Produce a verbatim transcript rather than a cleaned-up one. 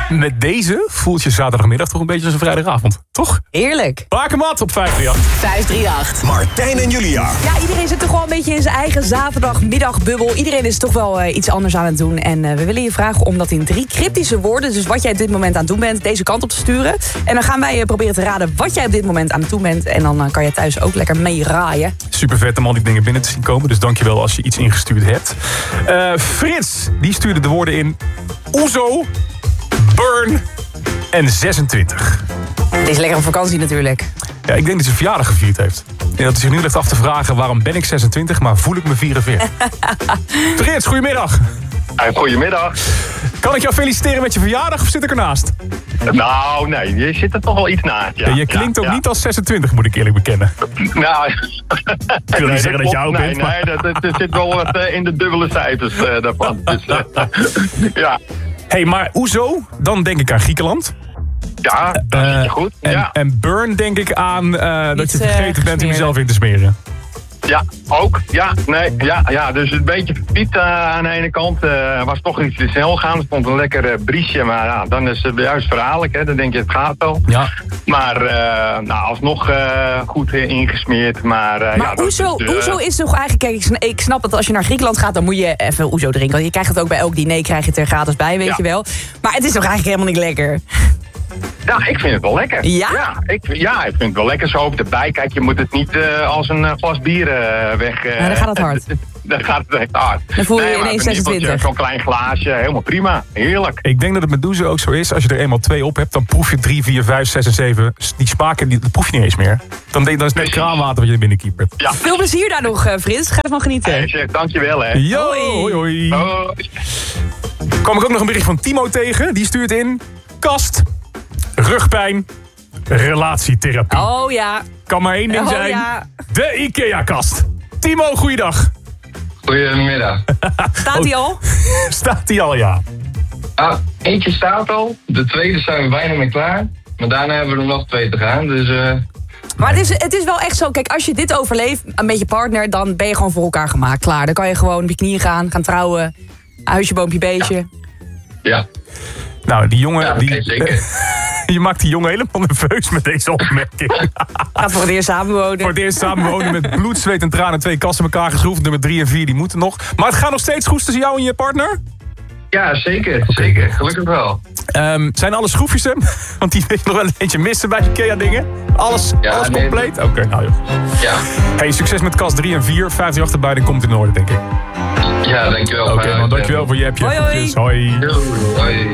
met deze voelt je zaterdagmiddag toch een beetje als een vrijdagavond, toch? Heerlijk. Bakermat op vijf drie acht. vijf drie acht. Martijn en Julia. Ja, iedereen zit toch wel een beetje in zijn eigen zaterdagmiddagbubbel. Iedereen is toch wel uh, iets anders aan het doen. En uh, we willen je vragen om dat in drie cryptische woorden, dus wat jij op dit moment aan het doen bent, deze kant op te sturen. En dan gaan wij uh, proberen te raden wat jij op dit moment aan het doen bent. En dan uh, kan je thuis ook lekker mee raaien. Super vet om al die dingen binnen te zien komen. Dus dankjewel als je iets ingestuurd hebt. Uh, Frits, die stuurde de woorden in Oezo, Burn en zesentwintig. Het is lekker op vakantie natuurlijk. Ja, ik denk dat hij zijn verjaardag gevierd heeft. En dat hij zich nu ligt af te vragen waarom ben ik zesentwintig, maar voel ik me vierenveertig. Frits, goedemiddag. Goedemiddag. Kan ik jou feliciteren met je verjaardag of zit ik ernaast? Nou, nee, je zit er toch wel iets naast. Ja. Ja, je klinkt ja, ook ja. niet als zesentwintig, moet ik eerlijk bekennen. Nou, Ik wil nee, niet zeggen dat je oud nee, bent. Maar... Nee, dat, er zit wel wat uh, in de dubbele cijfers uh, daarvan. Dus, uh, ja. Hé, hey, maar hoezo? Dan denk ik aan Griekenland. Ja, dat Uh, zit je goed. En, Ja. en burn denk ik aan uh, dat Niet, je uh, vergeten bent om gesmeerd. jezelf in te smeren. ja, ook. Ja, nee, ja, ja, dus een beetje verpiet uh, aan de ene kant. Uh, was toch iets te snel gaan. Er stond een lekker uh, briesje, maar ja, dan is het juist verhaaldelijk. Hè. Dan denk je, het gaat wel. Ja. Maar uh, nou, alsnog uh, goed uh, ingesmeerd. Maar, uh, Maar ja, dat Oezo, is, uh, Oezo is toch eigenlijk... Kijk, ik sn- ik snap dat als je naar Griekenland gaat, dan moet je even Oezo drinken. Want je krijgt het ook bij elk diner, krijg je het er gratis bij, weet Ja. je wel. Maar het is toch eigenlijk helemaal niet lekker? Ja, ik vind het wel lekker. Ja? Ja, ik, ja, ik vind het wel lekker zo op erbij. Kijk, je moet het niet uh, als een uh, glas bier uh, weg... Uh, Ja, dan gaat het hard. Dan gaat het echt hard. Dan voel je je maar ineens een nippeltje, zesentwintig. Zo'n klein glaasje, helemaal prima. Heerlijk. Ik denk dat het met douchen ook zo is. Als je er eenmaal twee op hebt, dan proef je drie, vier, vijf, zes en zeven. Die smaken, die, dat proef je niet eens meer. Dan, denk, dan is het net kraanwater wat je er binnen kiepert. Ja. Veel plezier daar nog, uh, Frits. Ga ervan genieten. Hey, zeg, dankjewel, hè. Yo, Hoi. hoi, hoi. Hoi. Kwam ik ook nog een bericht van Timo tegen. Die stuurt in kast, rugpijn, relatietherapie. Oh ja. Kan maar één ding Oh, zijn. ja. De IKEA-kast. Timo, goeiedag. Goedemiddag. Staat hij al? Staat die al, ja. Ah, eentje staat al. De tweede zijn we bijna mee klaar. Maar daarna hebben we er nog twee te gaan. Dus uh, Maar het is, het is wel echt zo. Kijk, als je dit overleeft met je partner, dan ben je gewoon voor elkaar gemaakt. Klaar. Dan kan je gewoon op je knieën gaan, gaan trouwen. Huisje, boompje, beestje. ja. Nou, die jongen... Ja, die, oké, zeker. je maakt die jongen helemaal nerveus met deze opmerking. Gaat voor het eerst samenwonen. Voor het eerst samenwonen met bloed, zweet en tranen. Twee kasten elkaar geschroefd. Nummer drie en vier, die moeten nog. Maar het gaat nog steeds goed tussen jou en je partner? Ja, zeker. Zeker. Gelukkig wel. Um, zijn alle schroefjes hem? Want die wil je nog wel eentje missen bij IKEA-dingen. Alles, Ja, alles nee, compleet? Oké, okay, nou joh. Ja. Hey, succes met kast drie en vier. vijf drie acht erbij, dan komt het in orde, denk ik. Ja, dankjewel. Oké, okay, man, dankjewel voor je appje. Hoi, hoi. Hoi. Doei. Hoi.